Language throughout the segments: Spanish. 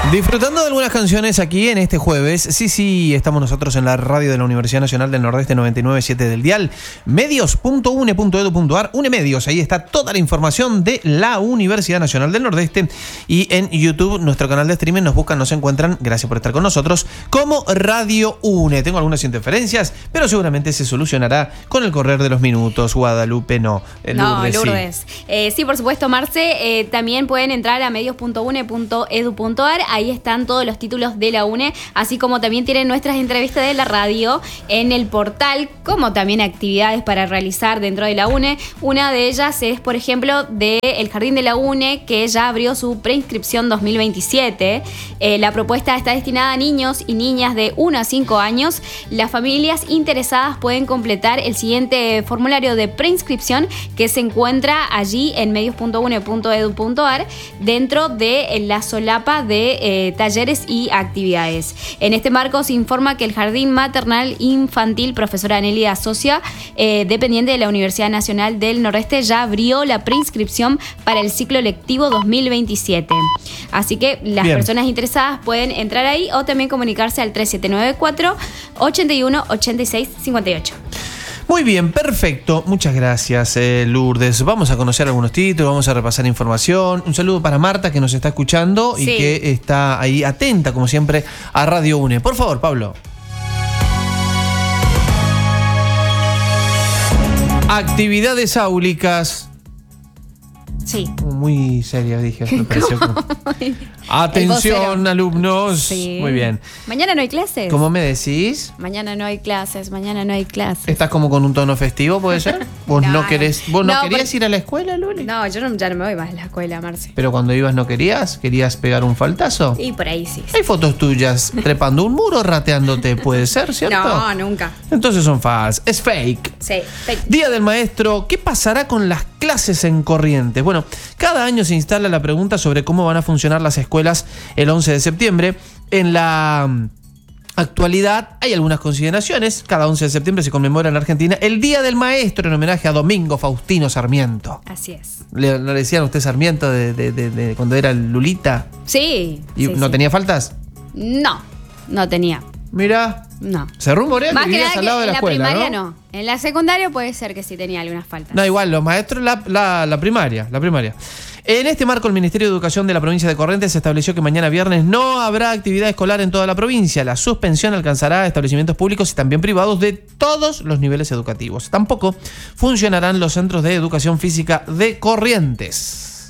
Disfrutando de algunas canciones aquí en este jueves. Sí, estamos nosotros en la radio de la Universidad Nacional del Nordeste 99.7 del dial. Medios.une.edu.ar, UNEMedios, ahí está toda la información de la Universidad Nacional del Nordeste. Y en YouTube, nuestro canal de streaming, nos buscan, nos encuentran, gracias por estar con nosotros, como Radio UNE. Tengo algunas interferencias, pero seguramente se solucionará con el correr de los minutos. Guadalupe, no. Lourdes. Sí, por supuesto, Marce. También pueden entrar a medios.une.edu.ar. Ahí están todos los títulos de la UNE, así como también tienen nuestras entrevistas de la radio en el portal, como también actividades para realizar dentro de la UNE. Una de ellas es, por ejemplo, del Jardín de la UNE, que ya abrió su preinscripción 2027. La propuesta está destinada a niños y niñas de 1 a 5 años. Las familias interesadas pueden completar el siguiente formulario de preinscripción, que se encuentra allí en medios.une.edu.ar, dentro de la solapa de talleres y actividades. En este marco se informa que el Jardín Maternal Infantil Profesora Anelia Socia, dependiente de la Universidad Nacional del Nordeste, ya abrió la preinscripción para el ciclo lectivo 2027. Así que las personas interesadas pueden entrar ahí o también comunicarse al 3794 81 86 58. Muy bien, perfecto. Muchas gracias, Lourdes. Vamos a conocer algunos títulos, vamos a repasar información. Un saludo para Marta, que nos está escuchando y que está ahí atenta, como siempre, a Radio UNE. Por favor, Pablo. Actividades áulicas. Sí. Muy seria, dije. Me pareció como... Atención, alumnos. Sí. Muy bien. Mañana no hay clases. ¿Cómo me decís? Mañana no hay clases. ¿Estás como con un tono festivo, puede ser? ¿Vos no querés? ¿Vos no querías ir a la escuela, Luli? No, yo ya no me voy más a la escuela, Marce. ¿Pero cuando ibas no querías? ¿Querías pegar un faltazo? Y por ahí sí. Hay fotos tuyas trepando un muro, rateándote, puede ser, ¿cierto? No, nunca. Entonces son falsas. Es fake. Sí, fake. Día del Maestro. ¿Qué pasará con las clases en Corrientes? Bueno, cada año se instala la pregunta sobre cómo van a funcionar las escuelas el 11 de septiembre. En la actualidad hay algunas consideraciones. Cada 11 de septiembre se conmemora en Argentina el Día del Maestro en homenaje a Domingo Faustino Sarmiento. Así es. ¿Le decían a usted Sarmiento de cuando era Lulita? Sí. ¿Y no tenía faltas? No tenía. Mira. No. Se rumorea que vivías al lado de la escuela, ¿no? En la primaria no. En la secundaria puede ser que sí tenía algunas faltas. No, igual, los maestros, la primaria. En este marco, el Ministerio de Educación de la provincia de Corrientes estableció que mañana viernes no habrá actividad escolar en toda la provincia. La suspensión alcanzará a establecimientos públicos y también privados de todos los niveles educativos. Tampoco funcionarán los centros de educación física de Corrientes.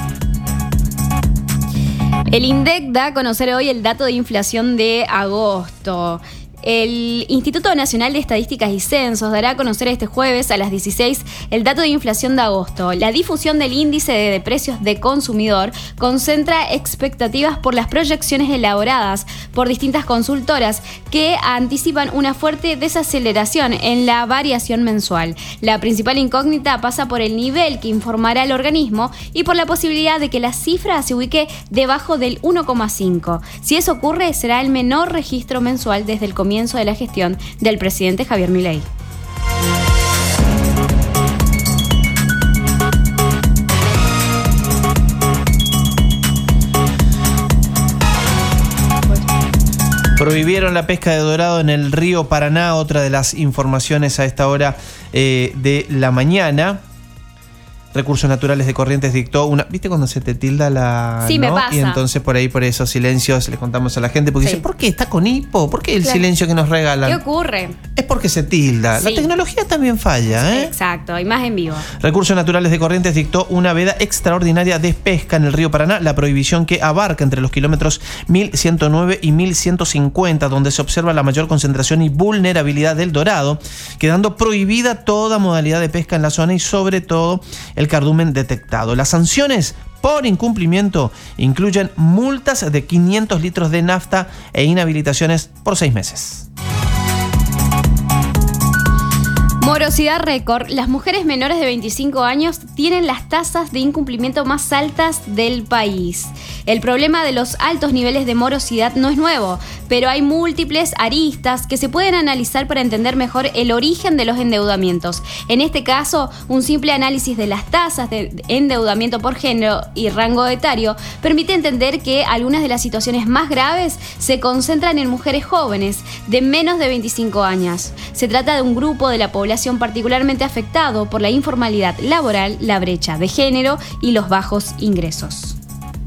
El INDEC da a conocer hoy el dato de inflación de agosto. El Instituto Nacional de Estadísticas y Censos dará a conocer este jueves a las 16 el dato de inflación de agosto. La difusión del índice de precios de consumidor concentra expectativas por las proyecciones elaboradas por distintas consultoras que anticipan una fuerte desaceleración en la variación mensual. La principal incógnita pasa por el nivel que informará el organismo y por la posibilidad de que la cifra se ubique debajo del 1,5. Si eso ocurre, será el menor registro mensual desde el comienzo de la gestión del presidente Javier Milei. Prohibieron la pesca de dorado en el río Paraná, otra de las informaciones a esta hora de la mañana. Recursos Naturales de Corrientes dictó una... ¿Viste cuando se te tilda la...? Sí, ¿no? Me pasa. Y entonces por esos silencios les contamos a la gente, porque dicen, ¿por qué está con hipo? ¿Por qué el silencio que nos regalan? ¿Qué ocurre? Es porque se tilda. Sí. La tecnología también falla, ¿eh? Exacto, y más en vivo. Recursos Naturales de Corrientes dictó una veda extraordinaria de pesca en el río Paraná, la prohibición que abarca entre los kilómetros 1109 y 1150, donde se observa la mayor concentración y vulnerabilidad del dorado, quedando prohibida toda modalidad de pesca en la zona y sobre todo el cardumen detectado. Las sanciones por incumplimiento incluyen multas de 500 litros de nafta e inhabilitaciones por 6 meses. Morosidad récord. Las mujeres menores de 25 años tienen las tasas de incumplimiento más altas del país. El problema de los altos niveles de morosidad no es nuevo, pero hay múltiples aristas que se pueden analizar para entender mejor el origen de los endeudamientos. En este caso, un simple análisis de las tasas de endeudamiento por género y rango etario permite entender que algunas de las situaciones más graves se concentran en mujeres jóvenes de menos de 25 años. Se trata de un grupo de la población particularmente afectado por la informalidad laboral, la brecha de género y los bajos ingresos.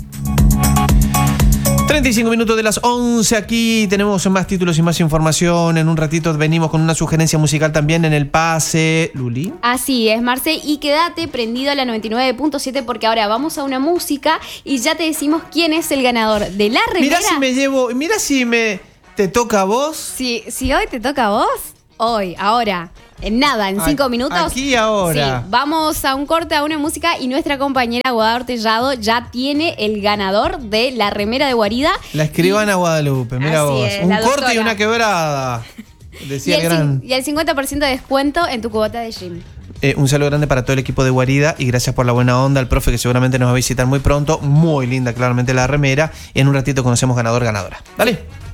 35 minutos de las 11, aquí tenemos más títulos y más información. En un ratito venimos con una sugerencia musical también en el pase. ¿Luli? Así es, Marce, y quédate prendido a la 99.7 porque ahora vamos a una música y ya te decimos quién es el ganador de la remera. Mira si te toca a vos. Si hoy te toca a vos, hoy, ahora. En nada, en 5 minutos. Aquí ahora. Sí, vamos a un corte, a una música y nuestra compañera Guadalupe Tellado ya tiene el ganador de la remera de Guarida. La escribana Guadalupe, mira vos. Un corte y una quebrada. Decía y el 50% de descuento en tu cubota de gym. Un saludo grande para todo el equipo de Guarida y gracias por la buena onda, al profe que seguramente nos va a visitar muy pronto. Muy linda claramente la remera. En un ratito conocemos ganador, ganadora. Dale.